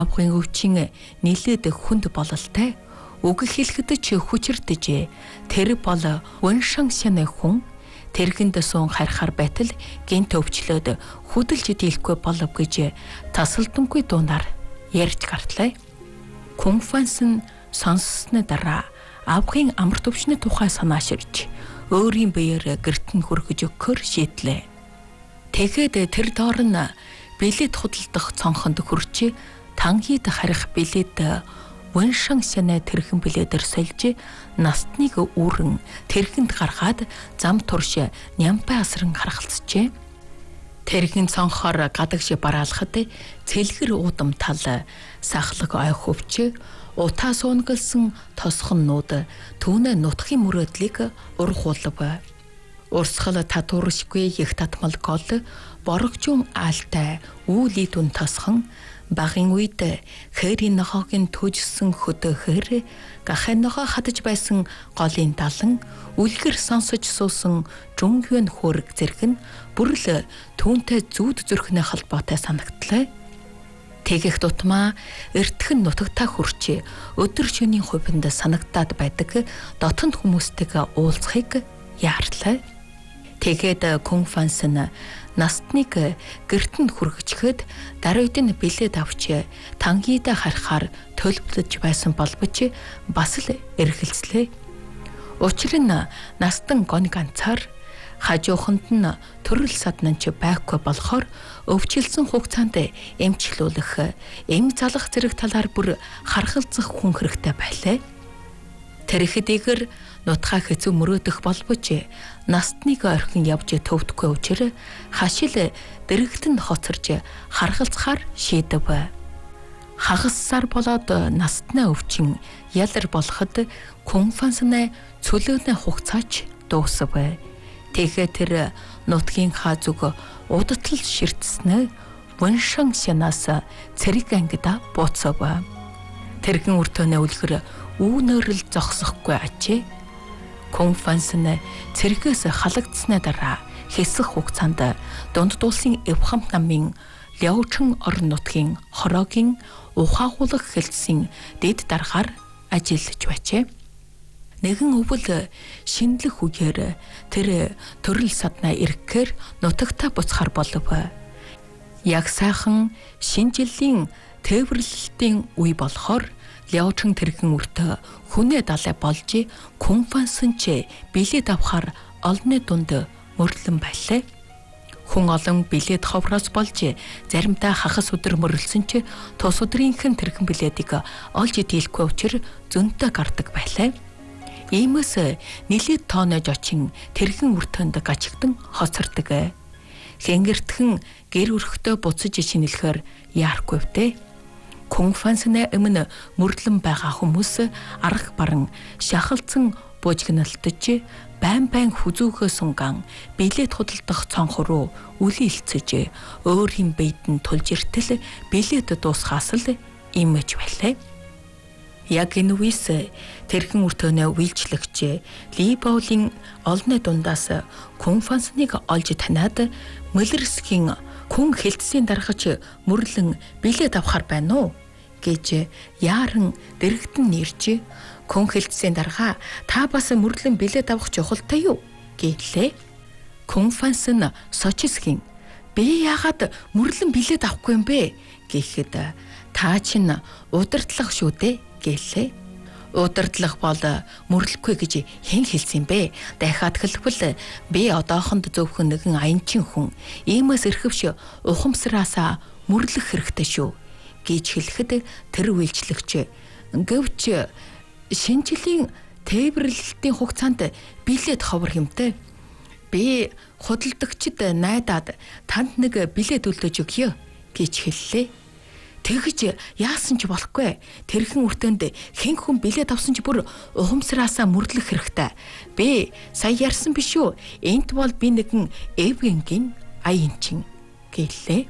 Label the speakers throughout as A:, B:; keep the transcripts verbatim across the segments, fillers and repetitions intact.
A: Авгын өвчин нийлээд хүнд бололтой. Үг хэлэхэд ч хүчирдэж тэр бол уншин шанэ хүн тэрхэнд суун харахаар байтал гинт өвчлөөд хөдөлж дийлэхгүй болов гэж тасалдангүй дуунаар ярьж гартлаа. Конфанс нь сонссны дараа авгын амар төвчний тухай санааширч өөрийн биеэр гэрт нь хүргэж өгөхөр шийдлээ. Тэгэхэд тэр доор нь билет худалдах цонхонд хүрч танхид харих билет уншин шанэ тэрхэн билетээр сольж настныг үүрэн тэрхэнд гаргаад зам турш нямпай асран харгалцжээ. Тэрхэн цонхоор гадагш бараалахад цэлгэр уудам тал сахлаг ой хөвч утаа суунгалсан тосхоннууд түүнээ нутгийн мөрөөдлийг ургуулв. Урсгал татууршгүй их татмал гол борогчун аалтай үүли дүн тосхон багын үед хэрийн нохогийн төжсөн хөдөөхөр гахын нохоо хадаж байсан голын далан үлгэр сонсож суусан жунгийн хөрг зэрэг нь бүрл түүнтэй зүүд зүрхнээ холбоотой санагдлаа. Тэгэх тутмаа эртхэн нутагтаа хүрч өдөр шөнийн хувинд санагдаад байдаг дотнд хүмүүстэйгээ уулзахыг яарлаа. Тэгээд Конфанс нь настныг гэртэнд хүргэчихэд даруйд нь билет авч тангидаа харахаар төлөвлөж байсан болбоч бас л эргэлзлээ. Учир нь настан гон ганцаар хажууханд нь төрөл саднанч байхгүй болохоор өвчлсөн хугацаанд эмчлүүлэх, эм залах зэрэг талаар бүр харгалзах хүн хэрэгтэй байлаа. Тэрхэдийгэр нутгаа хэцүү мөрөөдөх болбоч настныг орхин явж төвдөггүй учраас хашил дэрэгтэн хоцорж харгалзахаар шийдэв. Хагассаар болоод настнаа өвчин ялар болоход Конфансны цөлөөний хугацаач дуусав. Тэгэхээр тэр нутгийн хазуг удтал ширтснэ уншин шанаас цэрэг ангида бууцав. Тэрхэн өртөөнөө үлгэр үүнээр л зогсохгүй ачээ. Конфанс нь цэргээс халагдсны дараа хэсэг хугацаанд дунд дуулсын Эвхам намын Ляочин орон нутгийн хороогийн ухаагуулах хэлтсийн дэд даргаар ажиллаж байжээ. Нэгэн өвөл шинэлэх үгээр тэр төрөл саднаа ирэхээр нутагтаа буцахаар болов. Яг сайхан шинэ жилийн тээвэрлэлтийн үе болохоор Ляочин тэрхэн үртө хүнээ далай болж Конфанс ч билет авахар олны дунд мөрлөн байлаа. Хүн олон билет ховроос болж заримдаа хагас өдөр мөрлсөн ч тус өдрийнхэн тэрхэн билетийг олж дийлэхгүй учраас зөнтөө гардаг байлаа. Иймээс нэлээд тоонож очин тэрхэн үртөнд гачигдан хоцордог. Хэнгэртхэн гэр өрхтөө буцаж шинэлэхээр яарахгүй вдэ. Конфансны өмнө мөрлөн байгаа хүмүүс арга баран шахалцсан буужгналтж байн байн хүзүүхөө сунган билет худалдах цонх руу үлээлцэж өөрийн биедэн тулж иртэл билет дуусхаас л имэж байлаа. Яг энэ үеэс тэрхэн өртөөнөө үйлчлэгч Либоулийн олны дундаас Конфансныг олж таниад Мөлөрсгийн хүн хэлтсийн даргаж мөрлөн билет авахар байна уу гэж яаран дэрэгтэн нэрж хүн хэлтсийн дарга та бас мөрлөн билет авах чухалтай юу гэлээ. Конфанс нь Сочисгийн би яагаад мөрлөн билет авахгүй юм бэ гэхэд та чинь удирдлага шүү дээ гэлээ. Удирдлага бол мөрлөхгүй гэж хэн хэлсэн бэ? Дахиад хэлбэл би одоохонд зөвхөн нэгэн аянчин хүн. Иймээс эрхэвч ухамсараасаа мөрлөх хэрэгтэй шүү гэж хэлэхэд тэр үйлчлэгч гэвч шинэ жилийн тээвэрлэлтийн хугацаанд билет ховор хэмтэй. Би худалдагчид найдаад танд нэг билет өлдөж өгье гэж хэллээ. Тэгж яасан ч болохгүй. Тэрхэн үртэнд хэн хүн билет авсан ч бүр ухамсараасаа мөрлөх хэрэгтэй. Би сая ярьсан биш үү? Энд бол би нэгэн Эвгенгийн аянчин гэлээ.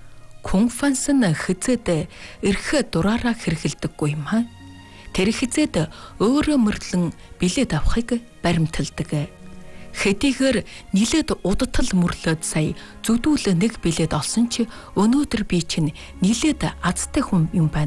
A: Конфанс нь хизээд эрхэ дураараа хэрэгэлдэггүй юм аа. Тэр хизээд өөрөө мөрлөн билет авахыг баримталдаг. Хэдийгээр нилээд удтал мөрлөөд сая зүдүүл нэг билет олсон ч өнөөдөр би чинь нилээд азтай хүн юм байна